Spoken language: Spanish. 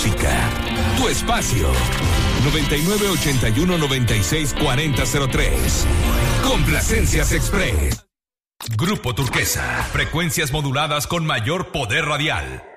música. Tu espacio. 9981964003. Complacencias Express. Grupo Turquesa. Frecuencias moduladas con mayor poder radial.